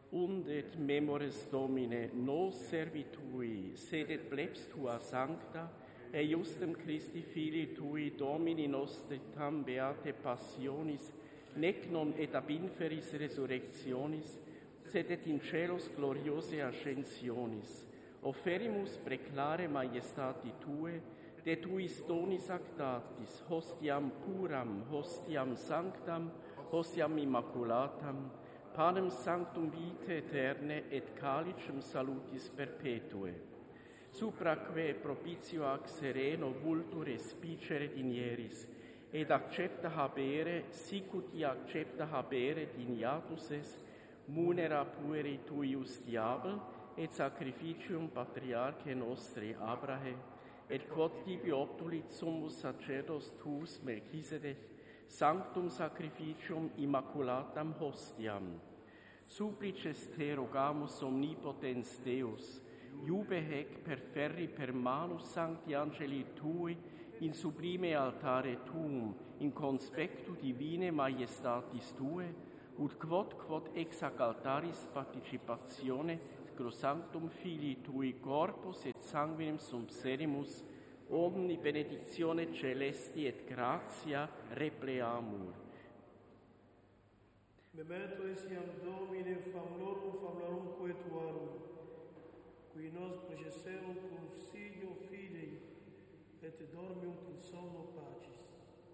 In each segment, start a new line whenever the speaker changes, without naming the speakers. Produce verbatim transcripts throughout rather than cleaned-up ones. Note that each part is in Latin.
und et memores Domine nos servitui, sed et plebs tua sancta, e justem Christi Filii tui, Domini nostri tam beate passionis, nec non et ab inferis resurrectionis, sed et in celos gloriose ascensionis, offerimus preclare majestati Tue, de Tuis donis actatis, hostiam puram, hostiam sanctam, hostiam immaculatam, panem sanctum vitae aeterne et calicem salutis perpetue, supraque propitio ac sereno vultur espicere dinieris, ed accepta habere, sicut accepta habere dignatus es, munera pueri tuius diabel, et sacrificium patriarche nostri Abrahe, et quod tibi obtulit summus sacerdos tuus Melchisedec, sanctum sacrificium immaculatam hostiam. Supplices te rogamus omnipotens Deus, iube hec per ferri per manus sancti angeli tui, in sublime altare tuum, in conspectu divine majestatis tue, ut quod quod ex ac altaris participatione sanctum Filii tui corpus et sanguinem subserimus, omni benedictione celesti et gratia repleamur.
Memento essiam Domine famulorum famulorumque tuarum, qui nos processerum cum signo Filii, et dormiunt in somno pacis.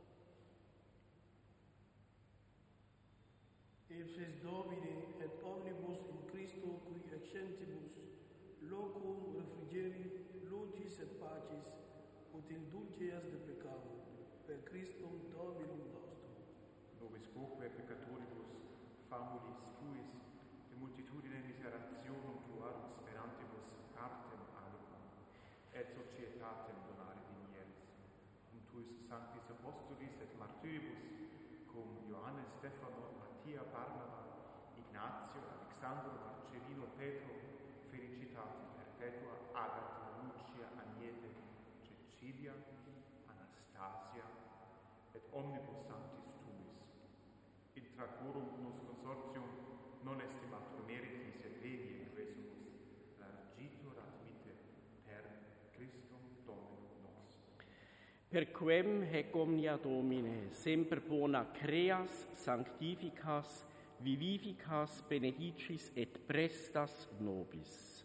Ipsis Domini et omnibus in Christo qui accentibus locum refrigeri, lucis et pacis, ut indulgeas de peccamum, per Christum Dominum nostrum.
Nobis quoque peccatoribus famulis tuis, de multitudine miserationum tuarum sperantibus partem alicum, et societatem donare dinieris, cum tuis sanctis apostolis et martyribus, cum Ioannes, Stefano, Mattia, Barnaba, Ignazio, Alexandro, Marcellino, Petro, felicitati perpetua, Agata, Lucia, Agnete, Cecilia, Anastasia, et omnibus sanctis tuis. Intra quorum nos consortium non estimatur meritis et veni et resumus, largitur admite per Christum Dominum nostrum.
Per quem hec omnia Domine, semper bona creas, sanctificas, vivificas, benedicis et prestas nobis.